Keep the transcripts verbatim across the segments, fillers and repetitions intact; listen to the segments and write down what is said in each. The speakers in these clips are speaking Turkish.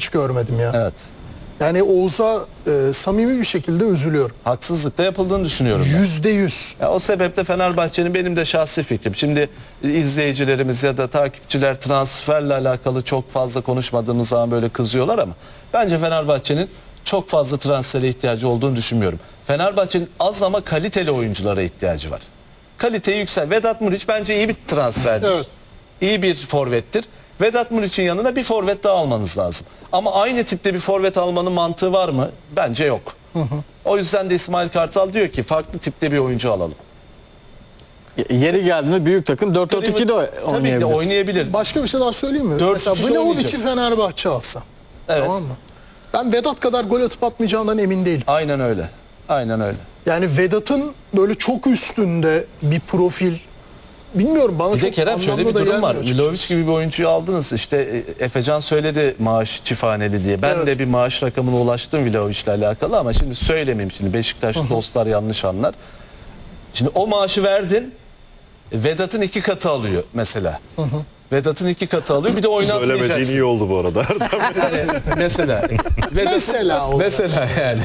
hiç görmedim ya. Evet. Yani Oğuz'a e, samimi bir şekilde üzülüyorum. Haksızlık da yapıldığını düşünüyorum ben. Yüzde yüz. Ya o sebeple Fenerbahçe'nin, benim de şahsi fikrim. Şimdi izleyicilerimiz ya da takipçiler transferle alakalı çok fazla konuşmadığımız zaman böyle kızıyorlar ama bence Fenerbahçe'nin çok fazla transfere ihtiyacı olduğunu düşünmüyorum. Fenerbahçe'nin az ama kaliteli oyunculara ihtiyacı var. Kaliteyi yüksel. Vedat Muriç bence iyi bir transferdir. Evet. İyi bir forvettir. Vedat Muriç'in yanına bir forvet daha almanız lazım. Ama aynı tipte bir forvet almanın mantığı var mı? Bence yok. Hı hı. O yüzden de İsmail Kartal diyor ki farklı tipte bir oyuncu alalım. Yeri geldiğinde büyük takım dört dört iki de Tabii oynayabilir. ki de oynayabilir. Başka bir şey daha söyleyeyim mi? Dört Mesela üç üç Vlahovic'i oynayacak. Fenerbahçe alsa. Evet. Tamam mı? Ben Vedat kadar gol atıp atmayacağından emin değilim. Aynen öyle. Aynen öyle. Yani Vedat'ın böyle çok üstünde bir profil, bilmiyorum, bana Bir çok de Kerem şöyle anlamlı bir da durum var. gelmiyor açıkçası. Vlahovic gibi bir oyuncuyu aldınız. İşte e, Efecan söyledi maaş çifthaneli diye. Ben Evet. de bir maaş rakamına ulaştım Vlahovic'le alakalı ama şimdi söylemeyeyim, şimdi Beşiktaşlı dostlar yanlış anlar. Şimdi o maaşı verdin, Vedat'ın iki katı alıyor mesela. Vedat'ın iki katı alıyor, bir de Söylemediğin oynatmayacaksın. iyi oldu bu arada. Yani mesela. Vedat'ın- Mesela oldu. Mesela yani.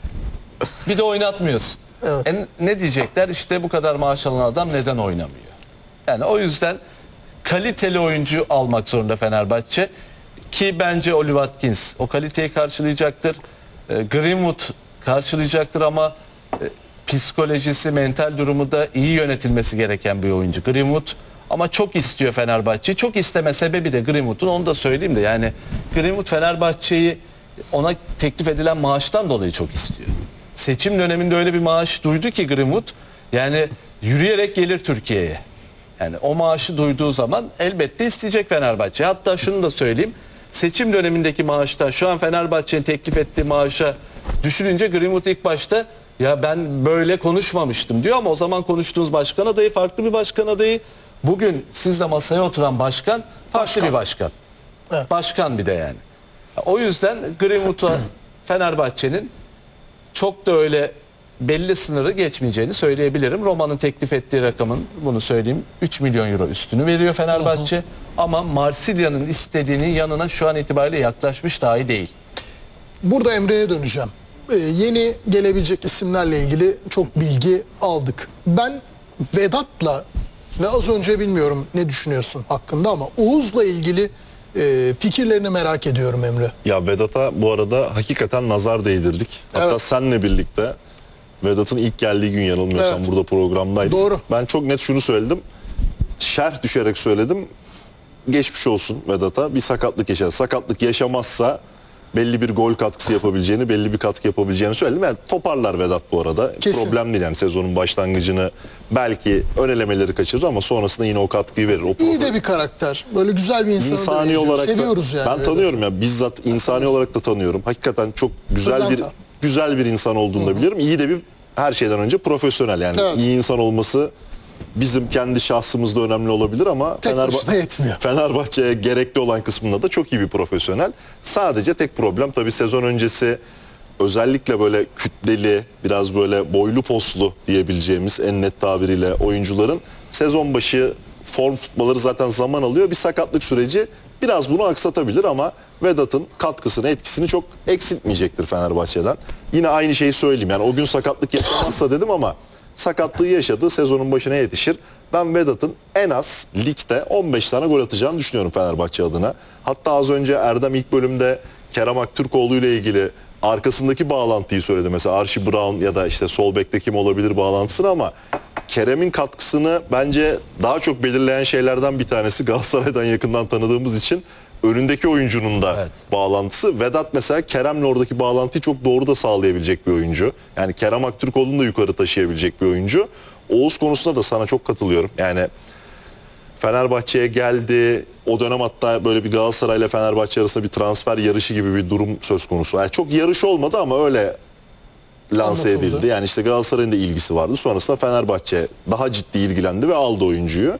Bir de oynatmıyorsun. Evet. E, ne diyecekler? İşte bu kadar maaş alan adam neden oynamıyor? Yani o yüzden kaliteli oyuncu almak zorunda Fenerbahçe. Ki bence Oli Watkins o kaliteyi karşılayacaktır. E, Greenwood karşılayacaktır ama e, psikolojisi, mental durumu da iyi yönetilmesi gereken bir oyuncu Greenwood. Ama çok istiyor Fenerbahçe'yi. Çok isteme sebebi de Greenwood'un, onu da söyleyeyim de, yani Greenwood Fenerbahçe'yi ona teklif edilen maaştan dolayı çok istiyor. Seçim döneminde öyle bir maaş duydu ki Greenwood, yani yürüyerek gelir Türkiye'ye. Yani o maaşı duyduğu zaman elbette isteyecek Fenerbahçe. Hatta şunu da söyleyeyim. Seçim dönemindeki maaştan şu an Fenerbahçe'nin teklif ettiği maaşa düşününce Greenwood ilk başta ya ben böyle konuşmamıştım diyor ama o zaman konuştuğunuz başkan adayı farklı bir başkan adayı. Bugün sizle masaya oturan başkan farklı Başkan. bir başkan. Evet. Başkan bir de yani. O yüzden Greenwood'a Fenerbahçe'nin çok da öyle belli sınırı geçmeyeceğini söyleyebilirim. Roma'nın teklif ettiği rakamın, bunu söyleyeyim, üç milyon euro üstünü veriyor Fenerbahçe. Hı hı. Ama Marsilya'nın istediğinin yanına şu an itibariyle yaklaşmış dahi değil. Burada Emre'ye döneceğim. Ee, yeni gelebilecek isimlerle ilgili çok bilgi aldık. Ben Vedat'la ve az önce, bilmiyorum ne düşünüyorsun hakkında ama Oğuz'la ilgili e, fikirlerini merak ediyorum Emre. Ya Vedat'a bu arada hakikaten nazar değdirdik. Hatta Evet. senle birlikte Vedat'ın ilk geldiği gün, yanılmıyorsam Evet. burada programdaydık. Doğru. Ben çok net şunu söyledim. Şerh düşerek söyledim. Geçmiş olsun Vedat'a. Bir sakatlık yaşadı. Sakatlık yaşamazsa belli bir gol katkısı yapabileceğini, belli bir katkı yapabileceğini söyledim. Yani toparlar Vedat bu arada. Kesin. Problem değil yani, sezonun başlangıcını belki ön elemeleri kaçırır ama sonrasında yine o katkıyı verir. O İyi de bir karakter. Böyle güzel bir insana da İnsani benziyor. olarak da, Seviyoruz yani. ben Vedat'ı. tanıyorum ya, bizzat insani olarak da tanıyorum. Hakikaten çok güzel bir Pırlanta. güzel bir insan olduğunu da biliyorum. İyi de bir, her şeyden önce profesyonel, yani Evet. iyi insan olması bizim kendi şahsımızda önemli olabilir ama Tek Fenerba- başına yetmiyor. Fenerbahçe'ye gerekli olan kısmında da çok iyi bir profesyonel. Sadece tek problem tabii sezon öncesi özellikle böyle kütleli, biraz böyle boylu poslu diyebileceğimiz en net tabiriyle oyuncuların sezon başı form tutmaları zaten zaman alıyor. Bir sakatlık süreci biraz bunu aksatabilir ama Vedat'ın katkısını, etkisini çok eksiltmeyecektir Fenerbahçe'den. Yine aynı şeyi söyleyeyim, yani o gün sakatlık yaşamazsa dedim ama sakatlığı yaşadı, sezonun başına yetişir. Ben Vedat'ın en az ligde on beş tane gol atacağını düşünüyorum Fenerbahçe adına. Hatta az önce Erdem ilk bölümde Kerem Aktürkoğlu ile ilgili arkasındaki bağlantıyı söyledi. Mesela Archie Brown ya da işte sol bekte kim olabilir bağlantısını, ama Kerem'in katkısını bence daha çok belirleyen şeylerden bir tanesi, Galatasaray'dan yakından tanıdığımız için, önündeki oyuncunun da Evet. bağlantısı. Vedat mesela Kerem'le oradaki bağlantıyı çok doğru da sağlayabilecek bir oyuncu. Yani Kerem Aktürkoğlu'nu da yukarı taşıyabilecek bir oyuncu. Oğuz konusunda da sana çok katılıyorum. Yani Fenerbahçe'ye geldi. O dönem hatta böyle bir Galatasaray ile Fenerbahçe arasında bir transfer yarışı gibi bir durum söz konusu. Yani çok yarış olmadı ama öyle lanse Anlatıldı. edildi. Yani işte Galatasaray'ın da ilgisi vardı. Sonrasında Fenerbahçe daha ciddi ilgilendi ve aldı oyuncuyu.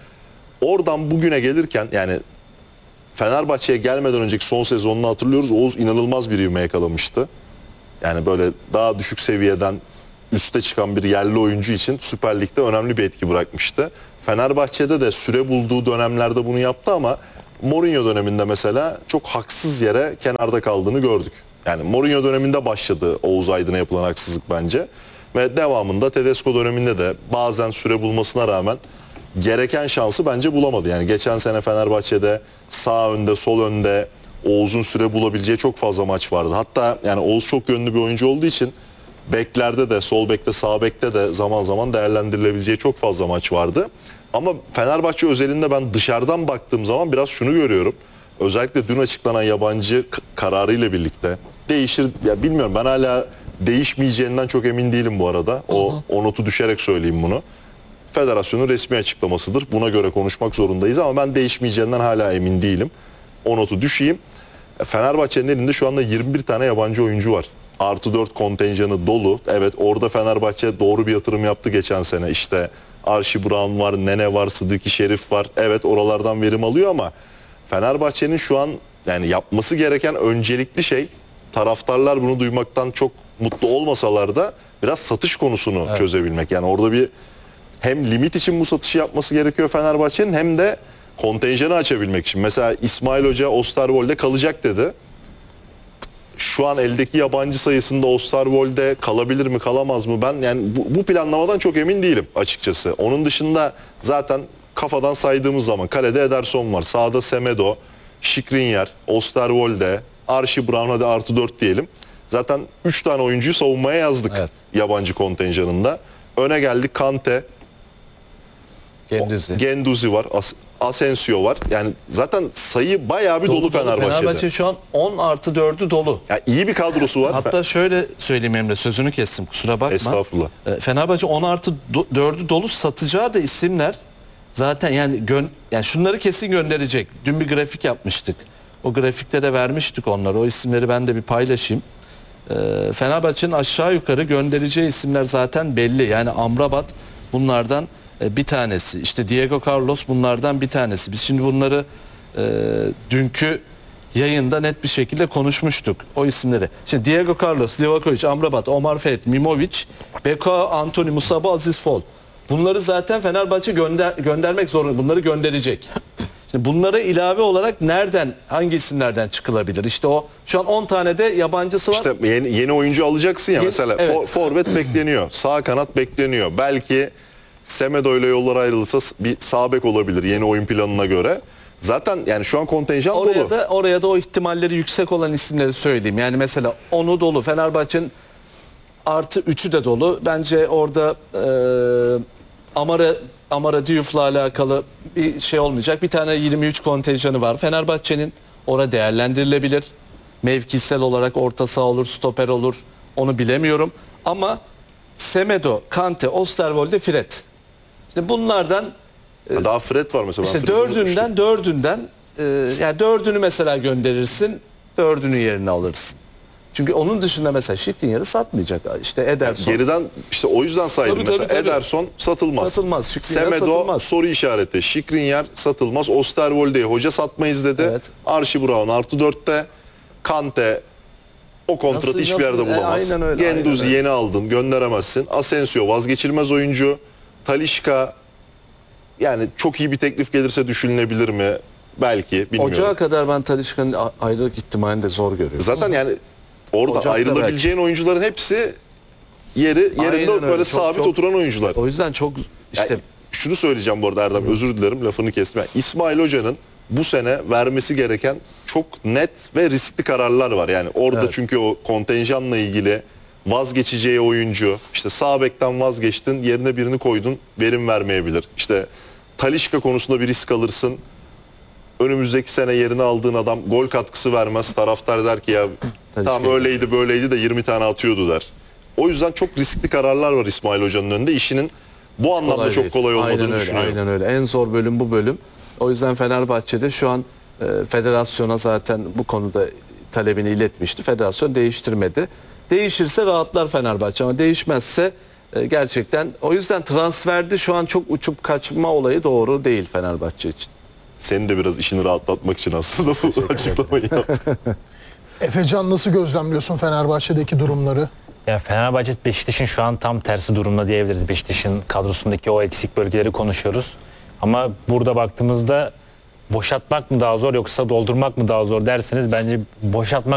Oradan bugüne gelirken, yani Fenerbahçe'ye gelmeden önceki son sezonunu hatırlıyoruz. Oğuz inanılmaz bir ivme yakalamıştı. Yani böyle daha düşük seviyeden üste çıkan bir yerli oyuncu için Süper Lig'de önemli bir etki bırakmıştı. Fenerbahçe'de de süre bulduğu dönemlerde bunu yaptı ama Mourinho döneminde mesela çok haksız yere kenarda kaldığını gördük. Yani Mourinho döneminde başladı Oğuz Aydın'a yapılan haksızlık bence. Ve devamında Tedesco döneminde de bazen süre bulmasına rağmen gereken şansı bence bulamadı. Yani geçen sene Fenerbahçe'de sağ önde, sol önde Oğuz'un süre bulabileceği çok fazla maç vardı. Hatta yani Oğuz çok yönlü bir oyuncu olduğu için beklerde de, sol bekte, sağ bekte de zaman zaman değerlendirilebileceği çok fazla maç vardı. Ama Fenerbahçe özelinde ben dışarıdan baktığım zaman biraz şunu görüyorum. Özellikle dün açıklanan yabancı k- kararıyla birlikte değişir. Ya bilmiyorum, ben hala değişmeyeceğinden çok emin değilim bu arada. O, o notu düşerek söyleyeyim bunu. Federasyonun resmi açıklamasıdır. Buna göre konuşmak zorundayız ama ben değişmeyeceğinden hala emin değilim. O notu düşeyim. Fenerbahçe'nin elinde şu anda yirmi bir tane yabancı oyuncu var. Artı dört kontenjanı dolu. Evet, orada Fenerbahçe doğru bir yatırım yaptı geçen sene. İşte Archie Brown var, Nene var, Sıdıki Şerif var. Evet, oralardan verim alıyor ama Fenerbahçe'nin şu an yani yapması gereken öncelikli şey, taraftarlar bunu duymaktan çok mutlu olmasalar da biraz satış konusunu Evet. çözebilmek. Yani orada bir hem limit için bu satışı yapması gerekiyor Fenerbahçe'nin, hem de kontenjanı açabilmek için. Mesela İsmail Hoca Osterwold'de kalacak dedi. Şu an eldeki yabancı sayısında Osterwold'de kalabilir mi, kalamaz mı? Ben yani bu, bu planlamadan çok emin değilim açıkçası. Onun dışında zaten kafadan saydığımız zaman kalede Ederson var. Sağda Semedo, Skriniar, Osterwolde, Archie Brown, hadi artı dört diyelim. Zaten üç tane oyuncuyu savunmaya yazdık Evet. yabancı kontenjanında. Öne geldik Kante, Gendüzi. Genduzi var, As- Asensio var. Yani zaten sayı bayağı bir dolu, Fenerbahçe'de. Fenerbahçe şu an on artı dördü dolu. Yani iyi bir kadrosu var. Hatta şöyle söyleyeyim Emre, sözünü kestim, kusura bakma. Estağfurullah. E, Fenerbahçe on artı dördü dolu, satacağı da isimler zaten yani, gön, yani şunları kesin gönderecek. Dün bir grafik yapmıştık. O grafikte de vermiştik onları. O isimleri ben de bir paylaşayım. E, Fenerbahçe'nin aşağı yukarı göndereceği isimler zaten belli. Yani Amrabat bunlardan e, bir tanesi. İşte Diego Carlos bunlardan bir tanesi. Biz şimdi bunları e, dünkü yayında net bir şekilde konuşmuştuk o isimleri. Şimdi Diego Carlos, Livakovic, Amrabat, Omar Fayet, Mimovic, Beko, Anthony, Musaba, Aziz Fol. Bunları zaten Fenerbahçe gönder göndermek zorunda. Bunları gönderecek. Şimdi bunlara ilave olarak nereden, hangi isimlerden çıkılabilir? İşte o şu an on tane de yabancısı var. İşte yeni, yeni oyuncu alacaksın ya, Yeni- mesela evet. for- forvet bekleniyor. Sağ kanat bekleniyor. Belki Semedo ile yollar ayrılırsa bir sağ bek olabilir yeni oyun planına göre. Zaten yani şu an kontenjan Oraya dolu. da oraya da o ihtimalleri yüksek olan isimleri söyleyeyim. Yani mesela onu dolu. Fenerbahçe'nin artı üçü de dolu. Bence orada e, Amara Amara Diouf'la alakalı bir şey olmayacak. Bir tane yirmi üç kontenjanı var. Fenerbahçe'nin orada değerlendirilebilir. Mevkisel olarak orta saha olur, stoper olur. Onu bilemiyorum. Ama Semedo, Kante, Osterwolde, Fred. İşte bunlardan Ha, Daha Fred var mesela. Ben İşte Fred'i unutmuştum. dördünden dördünden e, yani dördünü mesela gönderirsin, dördünü yerine alırsın. Çünkü onun dışında mesela Skriniar'ı satmayacak. İşte Ederson. Geriden işte o yüzden saydım. Tabii, tabii, mesela tabii. Ederson satılmaz. Satılmaz, Skriniar Semedo satılmaz. soru işareti. Skriniar satılmaz. Osterwolde'yi hoca satmayız dedi. Evet. Archie Brown artı dörtte. Kante o kontratı Nasıl- hiçbir yerde nasıl- e, bulamaz. aynen öyle, Genduzi aynen öyle. yeni aldın, gönderemezsin. Asensio vazgeçilmez oyuncu. Talisca yani çok iyi bir teklif gelirse düşünülebilir mi? Belki, bilmiyorum. Ocağa kadar ben Talisca'nın a- ayrılık ihtimalini de zor görüyorum. Zaten yani orada Ocak'ta ayrılabileceğin oyuncuların hepsi yeri yerinde Aynen öyle. böyle Çok- sabit çok- oturan oyuncular. O yüzden çok işte Yani şunu söyleyeceğim bu arada Erdem, özür dilerim lafını kestim. Yani İsmail Hoca'nın bu sene vermesi gereken çok net ve riskli kararlar var. Yani orada Evet. çünkü o kontenjanla ilgili vazgeçeceği oyuncu, işte sağ bekten vazgeçtin, yerine birini koydun, verim vermeyebilir. İşte Talisca konusunda bir risk alırsın. Önümüzdeki sene yerini aldığın adam gol katkısı vermez. Taraftar der ki ya tam öyleydi böyleydi de yirmi tane atıyordu der. O yüzden çok riskli kararlar var İsmail Hoca'nın önünde. İşinin bu anlamda kolay çok değil. kolay olmadığını aynen öyle, düşünüyorum. Aynen öyle. En zor bölüm bu bölüm. O yüzden Fenerbahçe'de şu an e, federasyona zaten bu konuda talebini iletmişti. Federasyon değiştirmedi. Değişirse rahatlar Fenerbahçe ama değişmezse e, gerçekten o yüzden transferde şu an çok uçup kaçma olayı doğru değil Fenerbahçe için. Seni de biraz işini rahatlatmak için aslında bu açıklamayı yaptım. Efecan, nasıl gözlemliyorsun Fenerbahçe'deki durumları? Ya Fenerbahçe Beşiktaş'ın şu an tam tersi durumda diyebiliriz. Beşiktaş'ın kadrosundaki o eksik bölgeleri konuşuyoruz. Ama burada baktığımızda boşaltmak mı daha zor yoksa doldurmak mı daha zor derseniz bence boşaltmak